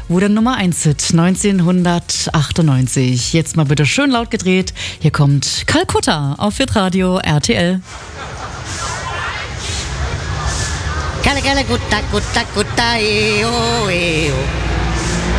wurde Nummer 1 Hit 1998. Jetzt mal bitte schön laut gedreht. Hier kommt Kalkutta auf Hitradio RTL. Kalkutta, Kutta, Kutta, eo, eo.